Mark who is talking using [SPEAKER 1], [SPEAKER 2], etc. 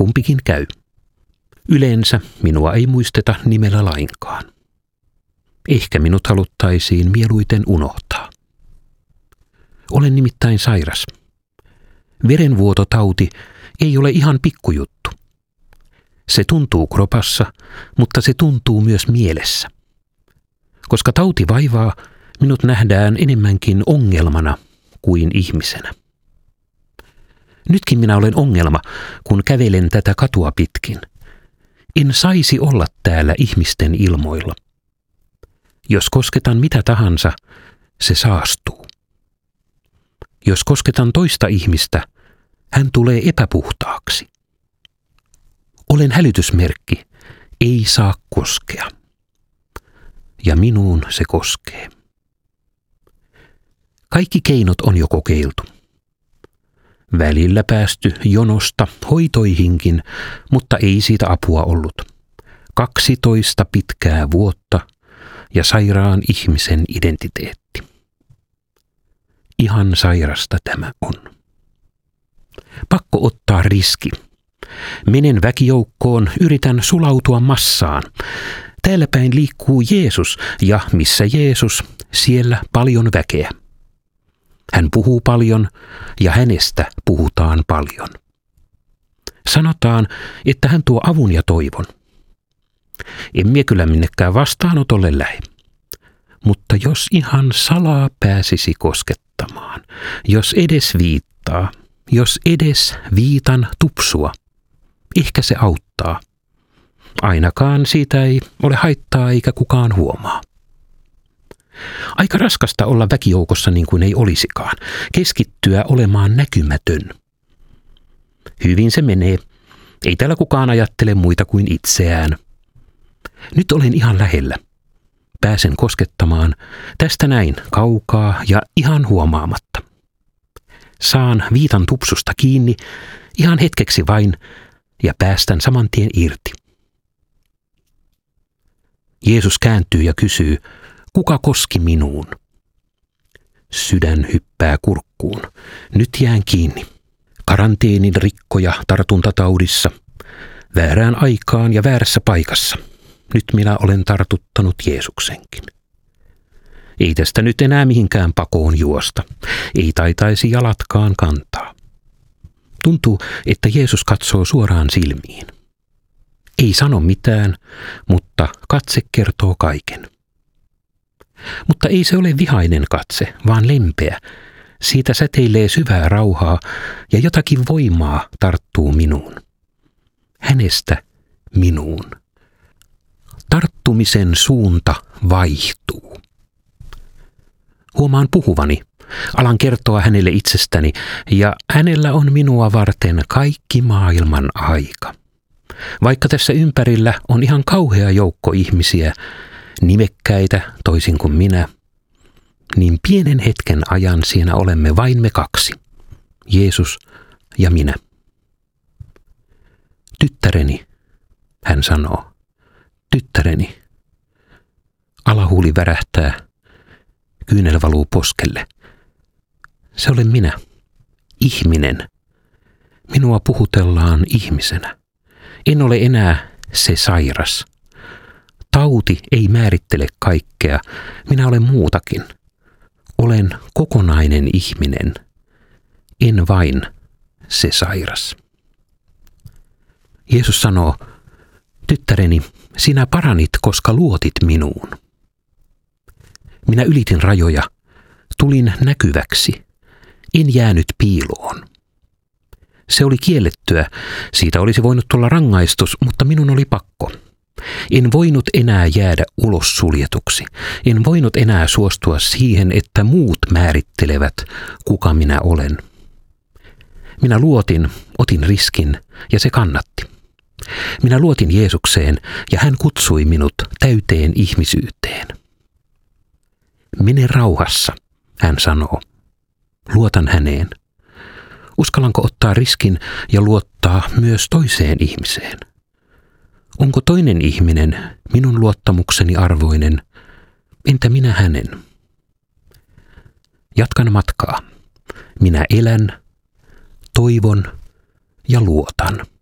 [SPEAKER 1] kumpikin käy. Yleensä minua ei muisteta nimellä lainkaan. Ehkä minut haluttaisiin mieluiten unohtaa. Olen nimittäin sairas. Verenvuototauti ei ole ihan pikkujuttu. Se tuntuu kropassa, mutta se tuntuu myös mielessä. Koska tauti vaivaa, minut nähdään enemmänkin ongelmana kuin ihmisenä. Nytkin minä olen ongelma, kun kävelen tätä katua pitkin. En saisi olla täällä ihmisten ilmoilla. Jos kosketan mitä tahansa, se saastuu. Jos kosketan toista ihmistä, hän tulee epäpuhtaaksi. Olen hälytysmerkki, ei saa koskea. Ja minuun se koskee. Kaikki keinot on jo kokeiltu. Välillä päästy jonosta hoitoihinkin, mutta ei siitä apua ollut. 12 pitkää vuotta ja sairaan ihmisen identiteetti. Ihan sairasta tämä on. Pakko ottaa riski. Menen väkijoukkoon, yritän sulautua massaan. Täällä päin liikkuu Jeesus ja missä Jeesus, siellä paljon väkeä. Hän puhuu paljon ja hänestä puhutaan paljon. Sanotaan, että hän tuo avun ja toivon. En mie kyllä minnekään vastaanotolle lähe. Mutta jos ihan salaa pääsisi koskettamaan, jos edes viittaa, jos edes viitan tupsua, ehkä se auttaa. Ainakaan siitä ei ole haittaa eikä kukaan huomaa. Aika raskasta olla väkijoukossa niin kuin ei olisikaan, keskittyä olemaan näkymätön. Hyvin se menee, ei täällä kukaan ajattele muita kuin itseään. Nyt olen ihan lähellä. Pääsen koskettamaan tästä näin kaukaa ja ihan huomaamatta. Saan viitan tupsusta kiinni ihan hetkeksi vain ja päästän saman tien irti. Jeesus kääntyy ja kysyy, kuka koski minuun? Sydän hyppää kurkkuun. Nyt jään kiinni. Karanteenin rikkoja tartuntataudissa. Väärään aikaan ja väärässä paikassa. Nyt minä olen tartuttanut Jeesuksenkin. Ei tästä nyt enää mihinkään pakoon juosta. Ei taitaisi jalatkaan kantaa. Tuntuu, että Jeesus katsoo suoraan silmiin. Ei sano mitään, mutta katse kertoo kaiken. Mutta ei se ole vihainen katse, vaan lempeä. Siitä säteilee syvää rauhaa ja jotakin voimaa tarttuu minuun. Hänestä minuun. Tarttumisen suunta vaihtuu. Huomaan puhuvani. Alan kertoa hänelle itsestäni ja hänellä on minua varten kaikki maailman aika. Vaikka tässä ympärillä on ihan kauhea joukko ihmisiä, nimekkäitä toisin kuin minä, niin pienen hetken ajan siinä olemme vain me kaksi, Jeesus ja minä. Tyttäreni, hän sanoo, tyttäreni. Alahuuli värähtää, kyynel valuu poskelle. Se olen minä, ihminen. Minua puhutellaan ihmisenä. En ole enää se sairas. Tauti ei määrittele kaikkea. Minä olen muutakin. Olen kokonainen ihminen. En vain se sairas. Jeesus sanoo, tyttäreni, sinä paranit, koska luotit minuun. Minä ylitin rajoja, tulin näkyväksi, en jäänyt piiloon. Se oli kiellettyä, siitä olisi voinut tulla rangaistus, mutta minun oli pakko. En voinut enää jäädä ulos suljetuksi. En voinut enää suostua siihen, että muut määrittelevät, kuka minä olen. Minä luotin, otin riskin ja se kannatti. Minä luotin Jeesukseen ja hän kutsui minut täyteen ihmisyyteen. Mene rauhassa, hän sanoo. Luotan häneen. Uskallanko ottaa riskin ja luottaa myös toiseen ihmiseen? Onko toinen ihminen minun luottamukseni arvoinen? Entä minä hänen? Jatkan matkaa. Minä elän, toivon ja luotan.